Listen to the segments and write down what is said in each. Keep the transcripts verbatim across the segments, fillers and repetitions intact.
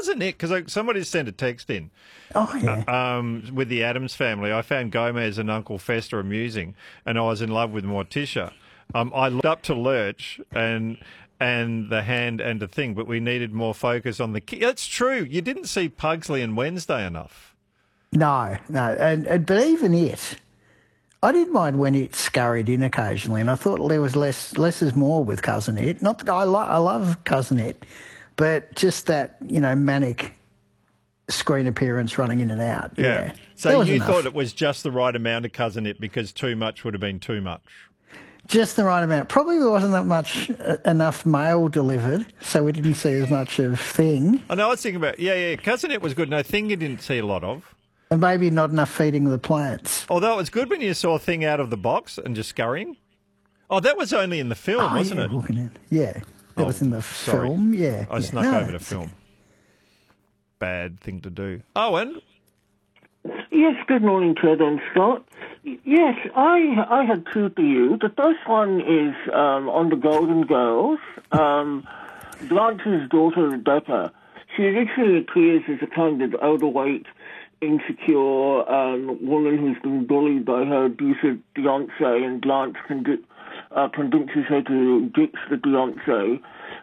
wasn't it, because somebody sent a text in. Oh, yeah. Uh, um, with the Addams Family. I found Gomez and Uncle Fester amusing, and I was in love with Morticia. Um, I looked up to Lurch and and the Hand and the Thing, but we needed more focus on the kid. That's true. You didn't see Pugsley and Wednesday enough. No, no. And, and But even it, I didn't mind when it scurried in occasionally, and I thought there was less less is more with Cousin It. Not that I, lo- I love Cousin It, but just that, you know, manic screen appearance running in and out. Yeah. yeah. So you enough. thought it was just the right amount of Cousin It because too much would have been too much? Just the right amount. Probably there wasn't that much uh, enough mail delivered, so we didn't see as much of Thing. I know, I was thinking about, yeah, yeah, Cousin It was good. No, Thing you didn't see a lot of. And maybe not enough feeding the plants. Although it was good when you saw Thing out of the box and just scurrying. Oh, that was only in the film, oh, wasn't yeah, it? Looking at, yeah, that oh, was in the sorry. film, yeah. I yeah. snuck no, over the film. Bad thing to do. Owen? Yes, good morning, Ted and Scott. Yes, I I had two for you. The first one is um, on the Golden Girls. Um, Blanche's daughter, Rebecca, she originally appears as a kind of overweight, insecure um, woman who's been bullied by her abusive fiancé, and Blanche con- uh, convinces her to ditch the fiancé.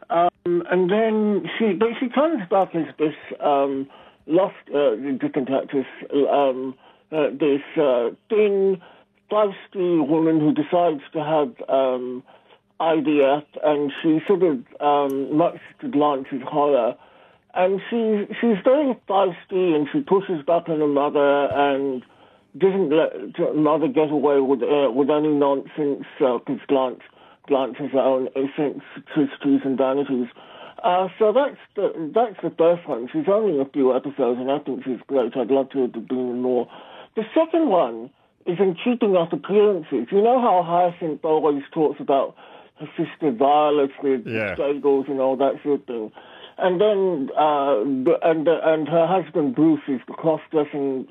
Um, and then she, but she comes back as this um, lost, uh, different actress, um, uh, this uh, thin, feisty woman who decides to have um, I V F, and she sort of, um, much to Blanche's horror, and she, she's very feisty, and she pushes back on her mother and doesn't let her mother get away with uh, with any nonsense, because uh, Blanche, Blanche has her own eccentricities and vanities. Uh, so that's the, that's the first one. She's only in a few episodes, and I think she's great. I'd love to have been more. The second one is in keeping up appearances. You know how Hyacinth always talks about her sister Violet with yeah. struggles and all that sort of thing. And then, uh, and uh, and her husband Bruce is the cross-dressing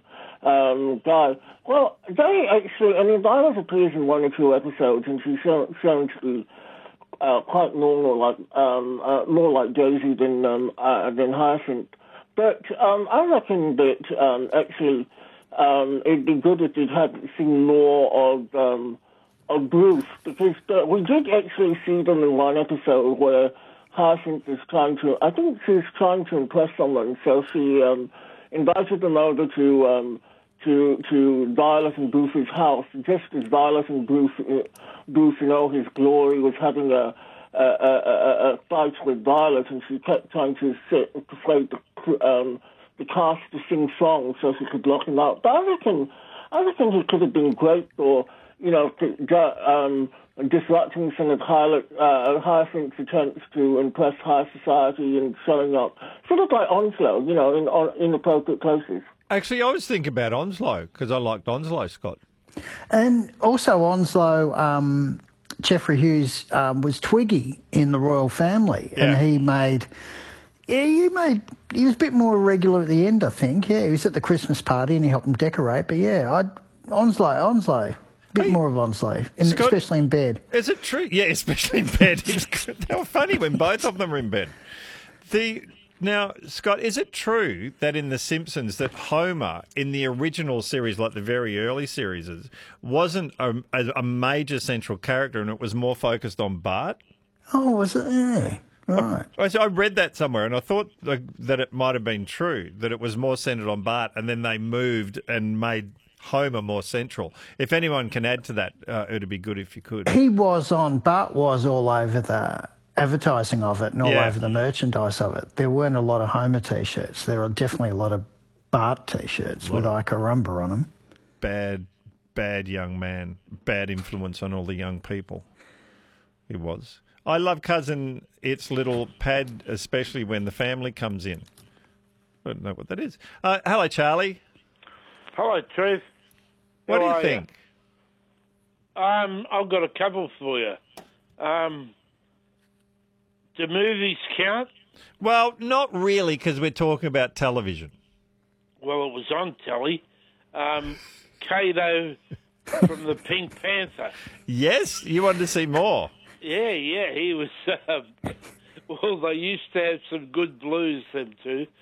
um, guy. Well, they actually, I mean, Violet appears in one or two episodes, and she's shown, shown to be uh, quite normal, like um, uh, more like Daisy than um, uh, than Hyacinth. But um, I reckon that um, actually um, it'd be good if you'd had seen more of um, of Bruce, because uh, we did actually see them in one episode where Hyacinth is trying to, I think she's trying to impress someone, so she um, invited them over to um, to to Violet and Bruce's house, just as Violet and Bruce, uh, Bruce in all his glory, was having a a, a, a, a fight with Violet, and she kept trying to sit and persuade the um, the cast to sing songs so she could lock him out. But I reckon, I reckon he could have been great for, you know, to, um, disrupting some of uh, Hyacinth's attempts to impress high society and showing up, sort of like Onslow, you know, in on inappropriate places. Actually, I was thinking about Onslow, because I liked Onslow, Scott. And also Onslow, um, Jeffrey Hughes um, was Twiggy in the Royal Family, yeah. and he made... Yeah, he made. He was a bit more regular at the end, I think. Yeah, he was at the Christmas party and he helped them decorate. But yeah, I'd, Onslow, Onslow, a bit hey, more of Onslow, in, Scott, especially in bed. Is it true? Yeah, especially in bed. They were funny when both of them were in bed. The now, Scott, is it true that in The Simpsons that Homer in the original series, like the very early series, wasn't a, a major central character and it was more focused on Bart? Oh, was it? Yeah. Right. I, I read that somewhere, and I thought that it might have been true, that it was more centred on Bart, and then they moved and made Homer more central. If anyone can add to that, uh, it would be good if you could. He was on, Bart was all over the advertising of it and all yeah. over the merchandise of it. There weren't a lot of Homer T-shirts. There were definitely a lot of Bart T-shirts with I Carumba on them. Bad, bad young man. Bad influence on all the young people. He was. I love Cousin It's little pad, especially when the family comes in. I don't know what that is. Uh, hello, Charlie. Hello, Truth. What How do you are think? You? Um, I've got a couple for you. Um, do movies count? Well, not really, because we're talking about television. Well, it was on telly. Um, Kato from the Pink Panther. Yes? You wanted to see more? Yeah, yeah, he was... Uh, well, they used to have some good blues, them two.